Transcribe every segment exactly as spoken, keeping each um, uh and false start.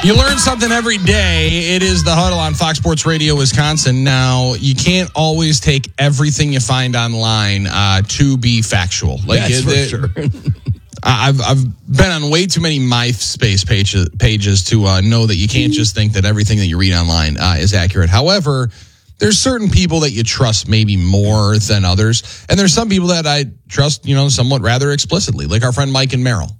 You learn something every day. It is the Huddle on Fox Sports Radio Wisconsin. Now, you can't always take everything you find online uh, to be factual. Like That's it, for it, sure. I've I've been on way too many MySpace pages pages to uh, know that you can't just think that everything that you read online uh, is accurate. However, there's certain people that you trust maybe more than others, and there's some people that I trust, you know, somewhat rather explicitly, like our friend Mike and Merrill.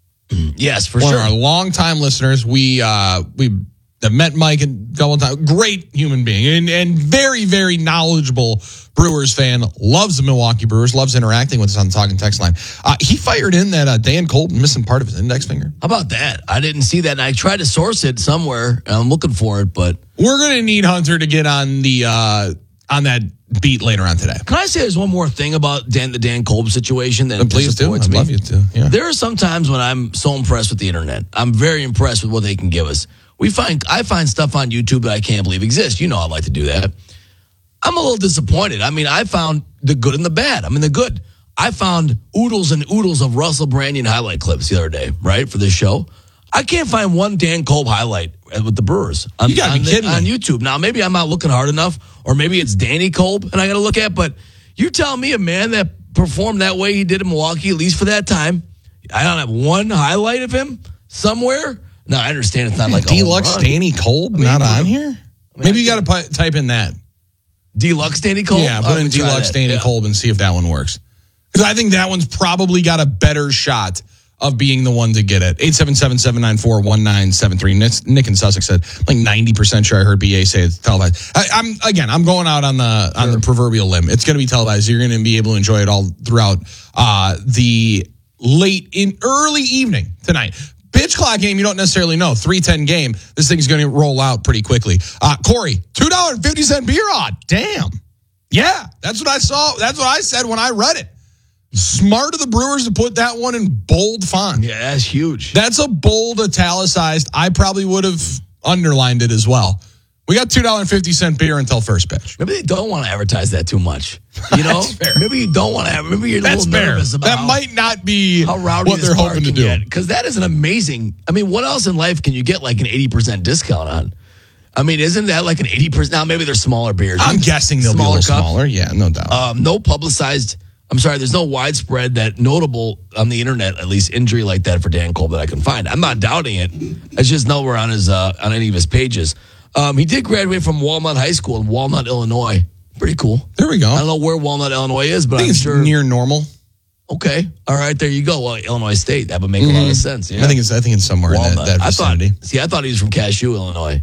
Yes, for One sure. One of our longtime listeners. We uh, we have met Mike a couple of times. Great human being and, and very, very knowledgeable Brewers fan. Loves the Milwaukee Brewers. Loves interacting with us on the Talking Text line. Uh, he fired in that uh, Dan Colton missing part of his index finger. How about that? I didn't see that. And I tried to source it somewhere. I'm looking for it, but we're going to need Hunter to get on the uh, on that beat later on today. Can I say there's one more thing about Dan, the Dan Kolb situation that please do. I'd me? love you to. Yeah. There are some times when I'm so impressed with the internet. I'm very impressed with what they can give us. We find I find stuff on YouTube that I can't believe exists. You know I like to do that. I'm a little disappointed. I mean, I found the good and the bad. I mean, the good. I found oodles and oodles of Russell Branyan highlight clips the other day, right, for this show. I can't find one Dan Kolb highlight with the Brewers on, you gotta on, be kidding the, on me. YouTube. Now, maybe I'm not looking hard enough, or maybe it's Danny Kolb and I got to look at, but you tell me a man that performed that way he did in Milwaukee, at least for that time, I don't have one highlight of him somewhere? No, I understand it's not like Deluxe Danny Kolb I mean, not on here? I mean, Maybe you got to pu- type in that. Deluxe Danny Kolb? Yeah, put in Deluxe Danny yeah. Kolb and see if that one works. Because I think that one's probably got a better shot of being the one to get it. eight seven seven, seven nine four, one nine seven three. Nick in Sussex said, like ninety percent sure I heard B A say it's televised. I, I'm Again, I'm going out on the on sure. the proverbial limb. It's going to be televised. You're going to be able to enjoy it all throughout uh, the late, in early evening tonight. Pitch clock game, you don't necessarily know. three ten game. This thing's going to roll out pretty quickly. Uh, Corey, two dollars and fifty cents beer odd. Damn. Yeah, that's what I saw. That's what I said when I read it. Smart of the Brewers to put that one in bold font. Yeah, that's huge. That's a bold italicized. I probably would have underlined it as well. We got two dollars and fifty cents beer until first pitch. Maybe they don't want to advertise that too much. You know? Maybe you don't want to have Maybe you're a That's little fair. nervous about That how, might not be how rowdy what they're hoping to do. Because that is an amazing... I mean, what else in life can you get like an eighty percent discount on? I mean, isn't that like an eighty percent? Now, maybe they're smaller beers. I'm guessing they'll smaller be a little cup. smaller. Yeah, no doubt. Um, no publicized... I'm sorry, there's no widespread, that notable on the internet, at least, injury like that for Dan Kolb that I can find. I'm not doubting it. It's just nowhere on his uh, on any of his pages. Um, he did graduate from Walnut High School in Walnut, Illinois. Pretty cool. There we go. I don't know where Walnut, Illinois is, but I think I'm it's sure near Normal. Okay, all right, there you go. Well, Illinois State, that would make mm-hmm. a lot of sense. Yeah. I think it's I think it's somewhere Walnut. in that, that vicinity. I thought, see, I thought he was from Cashew, Illinois.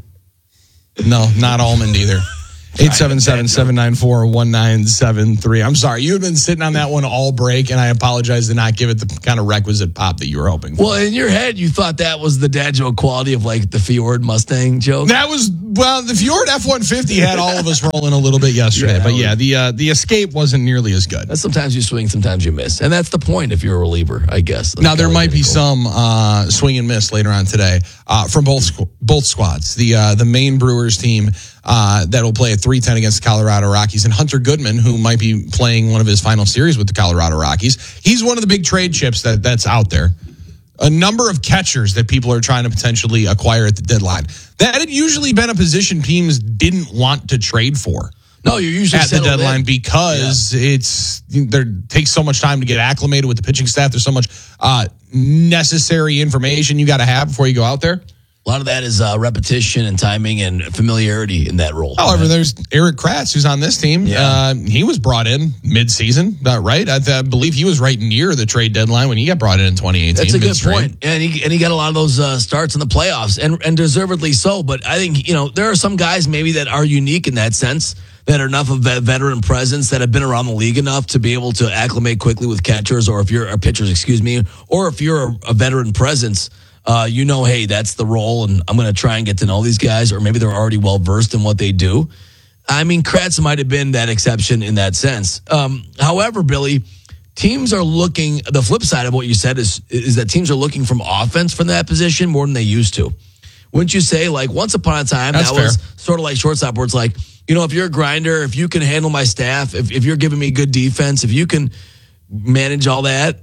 No, not Almond either. eight seven seven, seven nine four, one nine seven three. I'm sorry. You had been sitting on that one all break, and I apologize to not give it the kind of requisite pop that you were hoping for. Well, in your head, you thought that was the dad joke quality of like the Fjord Mustang joke. That was, well, the Fjord F one fifty had all of us rolling a little bit yesterday. Yeah, but yeah, the uh, the Escape wasn't nearly as good. That's sometimes you swing, sometimes you miss. And that's the point if you're a reliever, I guess. That's now, there might be some uh, swing and miss later on today uh, from both both squads. The, uh, the main Brewers team uh, that will play at three ten against the Colorado Rockies, and Hunter Goodman, who might be playing one of his final series with the Colorado Rockies. He's one of the big trade chips that, that's out there. A number of catchers that people are trying to potentially acquire at the deadline. That had usually been a position teams didn't want to trade for. No, you're usually at the deadline in. because yeah. it's there takes so much time to get acclimated with the pitching staff. There's so much uh, necessary information you got to have before you go out there. A lot of that is uh, repetition and timing and familiarity in that role. However, right? There's Eric Kratz, who's on this team. Yeah. Uh, he was brought in mid-season, uh, right? I, th- I believe he was right near the trade deadline when he got brought in in twenty eighteen. That's a good point. And he and he got a lot of those uh, starts in the playoffs, and and deservedly so. But I think, you know, there are some guys maybe that are unique in that sense, that are enough of a veteran presence, that have been around the league enough to be able to acclimate quickly with catchers, or if you're or pitchers, excuse me, or if you're a, a veteran presence. Uh, you know, hey, that's the role, and I'm going to try and get to know these guys, or maybe they're already well-versed in what they do. I mean, Kratz might have been that exception in that sense. Um, however, Billy, teams are looking, the flip side of what you said is, is that teams are looking from offense from that position more than they used to. Wouldn't you say, like, once upon a time, that's that fair. was sort of like shortstop, where it's like, you know, if you're a grinder, if you can handle my staff, if, if you're giving me good defense, if you can manage all that,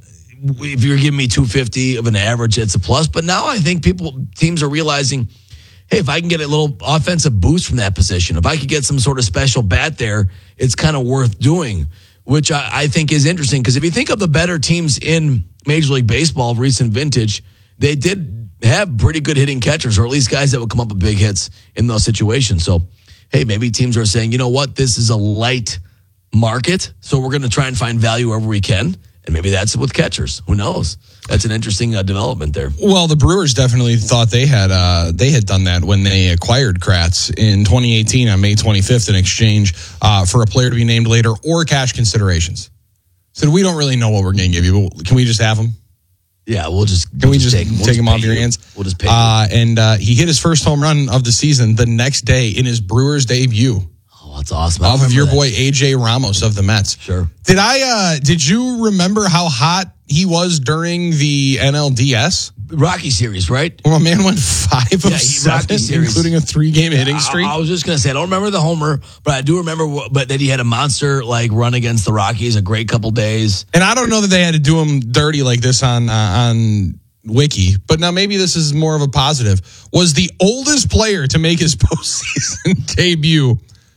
if you're giving me two fifty of an average, it's a plus. But now I think people, teams are realizing, hey, if I can get a little offensive boost from that position, if I could get some sort of special bat there, it's kind of worth doing, which I, I think is interesting. Because if you think of the better teams in Major League Baseball, recent vintage, they did have pretty good hitting catchers, or at least guys that would come up with big hits in those situations. So, hey, maybe teams are saying, you know what, this is a light market, so we're going to try and find value wherever we can. And maybe that's with catchers. Who knows? That's an interesting uh, development there. Well, the Brewers definitely thought they had uh, they had done that when they acquired Kratz in twenty eighteen on May twenty-fifth in exchange uh, for a player to be named later or cash considerations. Said, we don't really know what we're going to give you, but can we just have him? Yeah, we'll just can we'll we just, take, just we'll take just him off your hands? We'll just pay. Uh, and uh, he hit his first home run of the season the next day in his Brewers debut. Oh, that's awesome! Off of your that. boy A J Ramos of the Mets. Sure. Did I? Uh, did you remember how hot he was during the N L D S Rocky series? Right. Well, my man went five of yeah, seven, including a three-game hitting streak. I, I was just gonna say I don't remember the homer, but I do remember. But that he had a monster like run against the Rockies a great couple days. And I don't know that they had to do him dirty like this on uh, on Wiki, but now maybe this is more of a positive. Was the oldest player to make his postseason debut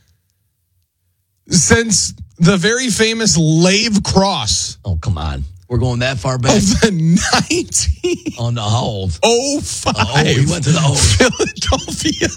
since the very famous Lave Cross. Oh, come on. We're going that far back? Of the nineteen Oh, no. How old? oh five Oh, he went to the O's. Philadelphia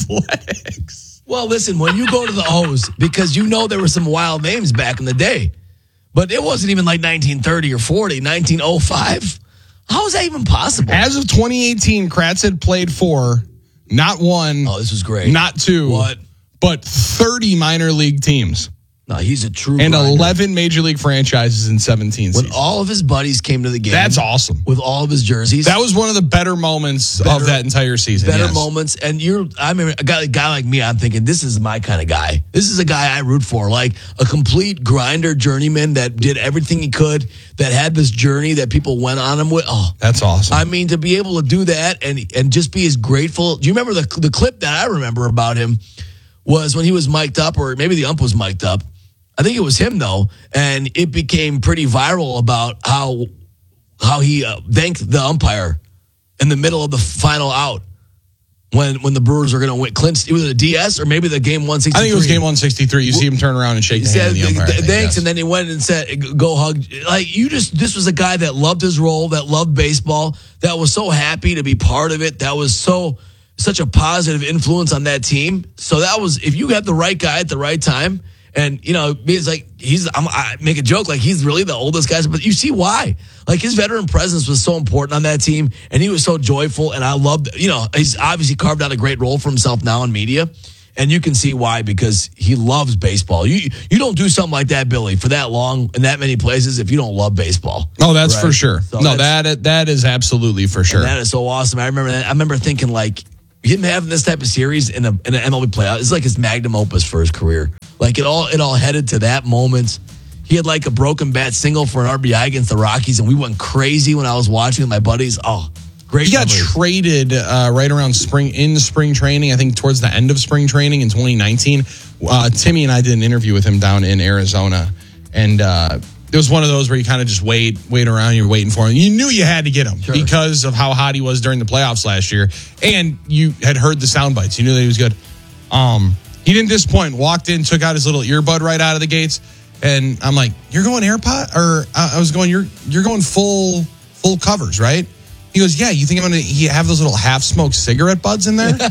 Athletics. Well, listen, when you go to the O's, because you know there were some wild names back in the day, but it wasn't even like nineteen thirty or forty, nineteen oh five. How is that even possible? As of twenty eighteen, Kratz had played for not one, oh, this was great. not two, What? but thirty minor league teams. No, he's a true And grinder. eleven major league franchises in seventeen When seasons. all of his buddies came to the game. That's awesome. With all of his jerseys. That was one of the better moments Better- of that entire season. better yes. moments. And you're, I mean, a guy, a guy like me, I'm thinking, this is my kind of guy. This is a guy I root for. Like a complete grinder journeyman that did everything he could, that had this journey that people went on him with. Oh, That's awesome. I mean, to be able to do that and and just be as grateful. Do you remember the the clip that I remember about him was when he was mic'd up, or maybe the ump was mic'd up. I think it was him though, and it became pretty viral about how how he uh, thanked the umpire in the middle of the final out when when the Brewers are going to win. Clint, it was a D S or maybe the game one sixty-three. I think it was game one sixty-three. You see him turn around and shake the hand of the umpire. Th- I think, thanks, yes. and then he went and said, "Go hug." Like you just, this was a guy that loved his role, that loved baseball, that was so happy to be part of it, that was so such a positive influence on that team. So that was, if you got the right guy at the right time, and you know, it's like he's, I'm, I make a joke like he's really the oldest guy, but you see why? Like his veteran presence was so important on that team, and he was so joyful, and I loved, you know, he's obviously carved out a great role for himself now in media. And you can see why, because he loves baseball. You you don't do something like that, Billy, for that long in that many places if you don't love baseball. Oh, that's Right? for sure. So no, that's- that that is absolutely for sure. That is so awesome. I remember that. I remember thinking like him having this type of series in a in an M L B playoff is like his magnum opus for his career. Like it all it all headed to that moment. He had like a broken bat single for an R B I against the Rockies, and we went crazy when I was watching with my buddies. Oh, great! He got memories. traded uh, right around spring in spring training. I think towards the end of spring training in twenty nineteen. Uh, Timmy and I did an interview with him down in Arizona, and uh, it was one of those where you kind of just wait, wait around. You're waiting for him. You knew you had to get him Sure. because of how hot he was during the playoffs last year, and you had heard the sound bites. You knew that he was good. Um, he didn't disappoint. Walked in, took out his little earbud right out of the gates, and I'm like, "You're going AirPod?" Or uh, I was going, "You're you're going full full covers, right?" He goes, "Yeah, you think I'm going to have those little half-smoked cigarette buds in there?"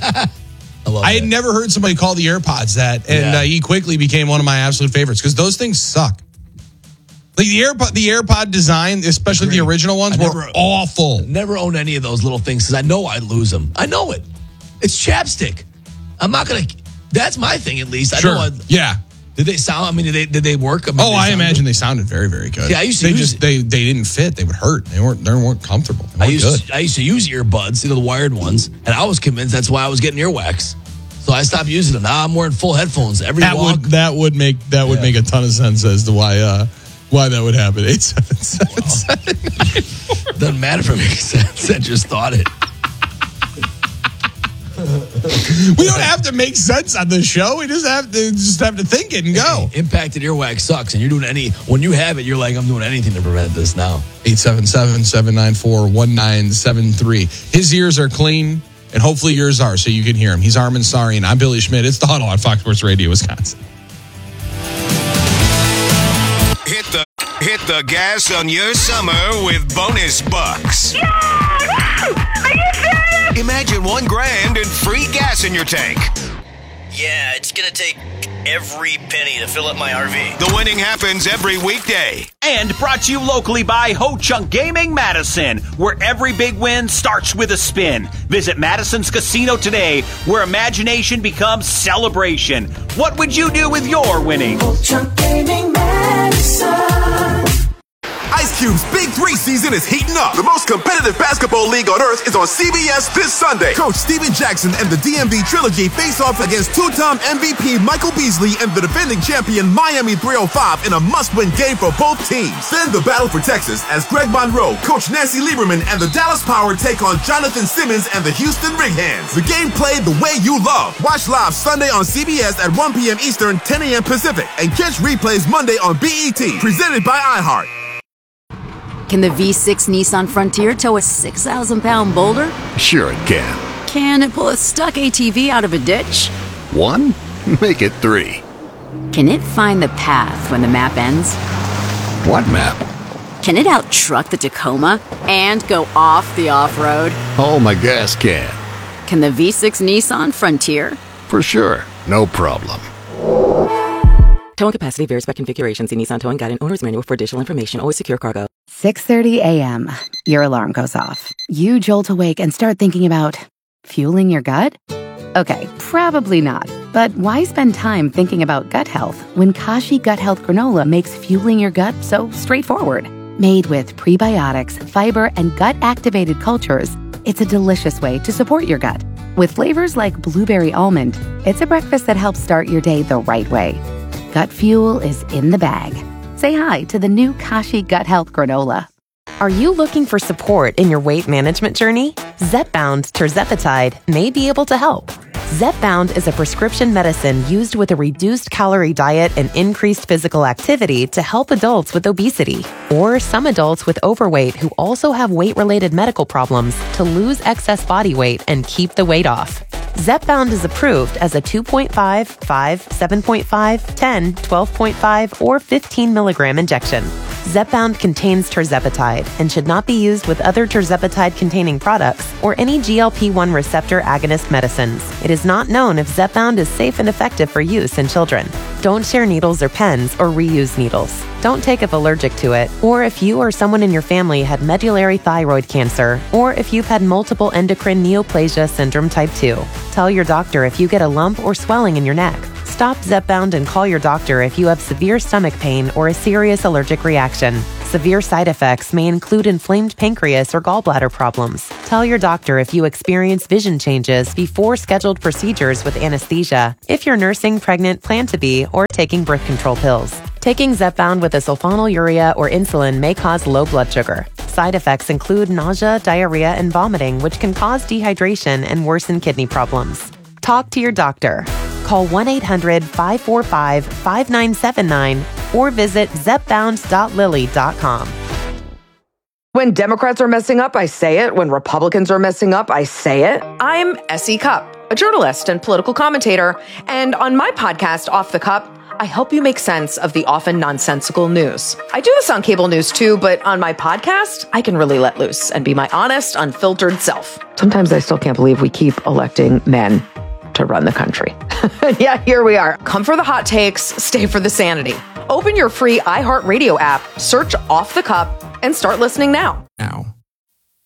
I, love I had that. never heard somebody call the AirPods that, and Yeah. uh, he quickly became one of my absolute favorites because those things suck. Like the AirPod, the AirPod design, especially Agreed. the original ones, I were never- awful. Never owned any of those little things because I know I'd lose them. I know it. It's chapstick. I'm not gonna. That's my thing, at least. I Sure, know. I, yeah. did they sound? I mean, did they did they work? I mean, Oh, they I sounded- imagine they sounded very, very good. Yeah, I used to They use just it. they they didn't fit. They would hurt. They weren't they weren't comfortable. They I weren't used good. I used to use earbuds, you know, the wired ones, and I was convinced that's why I was getting earwax. So I stopped using them. Now I'm wearing full headphones every That walk. would that would make that would Yeah. make a ton of sense as to why uh, why that would happen. Eight seven seven seven. Doesn't matter if it makes sense. I just thought it. We don't have to make sense on this show. We just have to just have to think it and go. Impacted earwax sucks, and you're doing any. When you have it, you're like, I'm doing anything to prevent this now. eight seven seven, seven nine four, one nine seven three. His ears are clean, and hopefully yours are, so you can hear him. He's Armin Sari, and I'm Billy Schmidt. It's The Huddle on Fox Sports Radio, Wisconsin. Hit the hit the gas on your summer with bonus bucks. Yeah! Are you serious? Imagine one grand and free gas in your tank. Yeah, it's gonna take every penny to fill up my R V. The winning happens every weekday. And brought to you locally by Ho Chunk Gaming Madison, where every big win starts with a spin. Visit Madison's Casino today, where imagination becomes celebration. What would you do with your winnings? Ho Chunk Gaming Madison. Ice Cube's Big Three season is heating up. The most competitive basketball league on earth is on C B S this Sunday. Coach Steven Jackson and the D M V Trilogy face off against two-time M V P Michael Beasley and the defending champion Miami three oh five in a must-win game for both teams. Then the battle for Texas as Greg Monroe, Coach Nancy Lieberman, and the Dallas Power take on Jonathan Simmons and the Houston Rig Hands. The game played the way you love. Watch live Sunday on C B S at one p.m. Eastern, ten a.m. Pacific, and catch replays Monday on B E T. Presented by iHeart. Can the V six Nissan Frontier tow a six thousand pound boulder? Sure it can. Can it pull a stuck A T V out of a ditch? One? Make it three. Can it find the path when the map ends? What map? Can it out-truck the Tacoma and go off the off-road? Oh, my gas can. Can the V six Nissan Frontier? For sure. No problem. Towing capacity varies by configuration. See Nissan Towing Guide and Owner's Manual for additional information. Always secure cargo. six thirty a.m. Your alarm goes off. You jolt awake and start thinking about fueling your gut? Okay, probably not. But why spend time thinking about gut health when Kashi Gut Health Granola makes fueling your gut so straightforward? Made with prebiotics, fiber, and gut-activated cultures, it's a delicious way to support your gut. With flavors like blueberry almond, it's a breakfast that helps start your day the right way. Gut fuel is in the bag. Say hi to the new Kashi Gut Health Granola. Are you looking for support in your weight management journey? Zepbound Tirzepatide may be able to help. Zepbound is a prescription medicine used with a reduced calorie diet and increased physical activity to help adults with obesity, or some adults with overweight who also have weight-related medical problems to lose excess body weight and keep the weight off. Zepbound is approved as a two point five, five, seven point five, ten, twelve point five, or fifteen milligram injection. Zepbound contains tirzepatide and should not be used with other tirzepatide-containing products or any G L P one receptor agonist medicines. It is not known if Zepbound is safe and effective for use in children. Don't share needles or pens or reuse needles. Don't take if allergic to it, or if you or someone in your family had medullary thyroid cancer, or if you've had multiple endocrine neoplasia syndrome type two. Tell your doctor if you get a lump or swelling in your neck. Stop Zepbound and call your doctor if you have severe stomach pain or a serious allergic reaction. Severe side effects may include inflamed pancreas or gallbladder problems. Tell your doctor if you experience vision changes before scheduled procedures with anesthesia, if you're nursing, pregnant, plan to be, or taking birth control pills. Taking Zepbound with a sulfonylurea or insulin may cause low blood sugar. Side effects include nausea, diarrhea, and vomiting, which can cause dehydration and worsen kidney problems. Talk to your doctor. Call one eight hundred, five four five, five nine seven nine or visit zepbound dot lilly dot com. When Democrats are messing up, I say it. When Republicans are messing up, I say it. I'm S E Cupp, a journalist and political commentator. And on my podcast, Off the Cup, I help you make sense of the often nonsensical news. I do this on cable news too, but on my podcast, I can really let loose and be my honest, unfiltered self. Sometimes I still can't believe we keep electing men to run the country. Yeah, here we are. Come for the hot takes, stay for the sanity. Open your free iHeartRadio app, search Off the Cup, and start listening now. Now.